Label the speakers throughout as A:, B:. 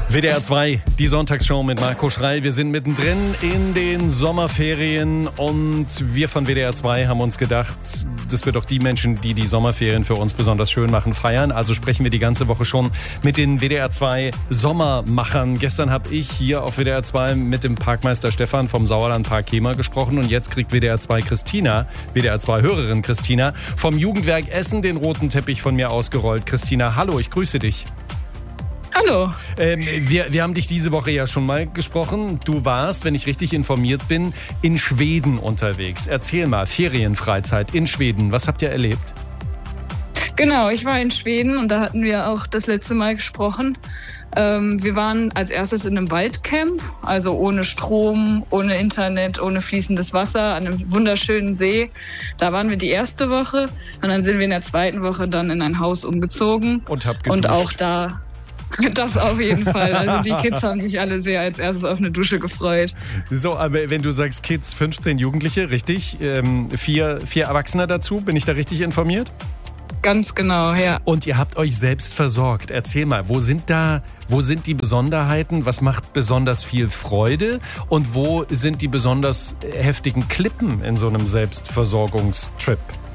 A: WDR 2, die Sonntagsshow mit Marco Schrei. Wir sind mittendrin in den Sommerferien und wir von WDR 2 haben uns gedacht, dass wir doch die Menschen, die die Sommerferien für uns besonders schön machen, feiern. Also sprechen wir die ganze Woche schon mit den WDR 2 Sommermachern. Gestern habe ich hier auf WDR 2 mit dem Parkmeister Stefan vom Sauerlandpark Kemah gesprochen und jetzt kriegt WDR 2 Christina, WDR 2 Hörerin Christina, vom Jugendwerk Essen den roten Teppich von mir ausgerollt. Christina, hallo, ich grüße dich.
B: Hallo.
A: Wir haben dich diese Woche ja schon mal gesprochen. Du warst, wenn ich richtig informiert bin, in Schweden unterwegs. Erzähl mal, Ferienfreizeit in Schweden. Was habt ihr erlebt?
B: Genau, ich war in Schweden und da hatten wir auch das letzte Mal gesprochen. Wir waren als erstes in einem Waldcamp, also ohne Strom, ohne Internet, ohne fließendes Wasser, an einem wunderschönen See. Da waren wir die erste Woche und dann sind wir in der zweiten Woche dann in ein Haus umgezogen.
A: Und habt geduscht.
B: Und auch da... Das auf jeden Fall. Also die Kids haben sich alle sehr als erstes auf eine Dusche gefreut.
A: So, aber wenn du sagst Kids, 15 Jugendliche, richtig? 4 Erwachsene dazu, bin ich da richtig informiert?
B: Ganz genau, ja.
A: Und ihr habt euch selbst versorgt. Erzähl mal, wo sind die Besonderheiten? Was macht besonders viel Freude? Und wo sind die besonders heftigen Klippen in so einem Selbstversorgungstrip?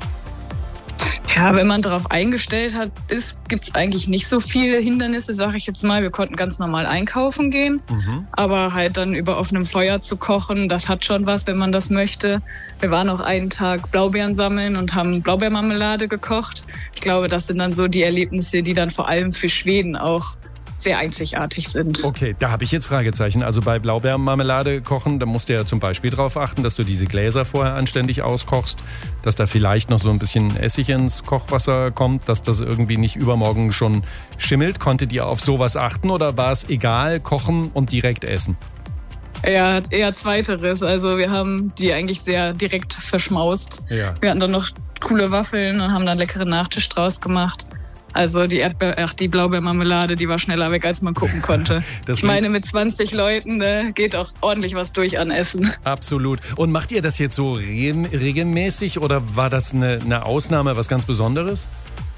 B: Ja, wenn man darauf eingestellt gibt es eigentlich nicht so viele Hindernisse, sage ich jetzt mal. Wir konnten ganz normal einkaufen gehen, aber halt dann über offenem Feuer zu kochen, das hat schon was, wenn man das möchte. Wir waren auch einen Tag Blaubeeren sammeln und haben Blaubeermarmelade gekocht. Ich glaube, das sind dann so die Erlebnisse, die dann vor allem für Schweden auch sehr einzigartig sind.
A: Okay, da habe ich jetzt Fragezeichen. Also bei Blaubeermarmelade kochen, da musst du ja zum Beispiel darauf achten, dass du diese Gläser vorher anständig auskochst, dass da vielleicht noch so ein bisschen Essig ins Kochwasser kommt, dass das irgendwie nicht übermorgen schon schimmelt. Konntet ihr auf sowas achten oder war es egal, kochen und direkt essen?
B: Ja, eher zweiteres. Also wir haben die eigentlich sehr direkt verschmaust. Ja. Wir hatten dann noch coole Waffeln und haben dann leckeren Nachtisch draus gemacht. Also die Blaubeermarmelade, die war schneller weg, als man gucken konnte. Ich meine, mit 20 Leuten geht auch ordentlich was durch an Essen.
A: Absolut. Und macht ihr das jetzt so regelmäßig oder war das eine Ausnahme, was ganz Besonderes?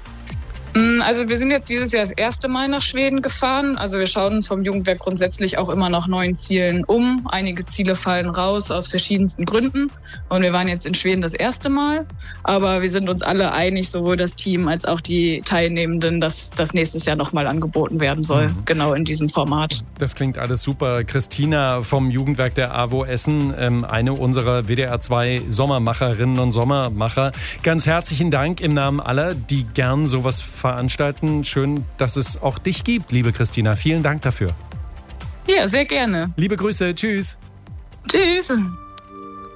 B: Also wir sind jetzt dieses Jahr das erste Mal nach Schweden gefahren. Also wir schauen uns vom Jugendwerk grundsätzlich auch immer nach neuen Zielen um. Einige Ziele fallen raus aus verschiedensten Gründen. Und wir waren jetzt in Schweden das erste Mal. Aber wir sind uns alle einig, sowohl das Team als auch die Teilnehmenden, dass das nächstes Jahr nochmal angeboten werden soll. Genau in diesem Format.
A: Das klingt alles super. Christina vom Jugendwerk der AWO Essen, eine unserer WDR 2 Sommermacherinnen und Sommermacher. Ganz herzlichen Dank im Namen aller, die gern sowas veranstalten. Schön, dass es auch dich gibt, liebe Christina. Vielen Dank dafür.
B: Ja, sehr gerne.
A: Liebe Grüße. Tschüss.
B: Tschüss.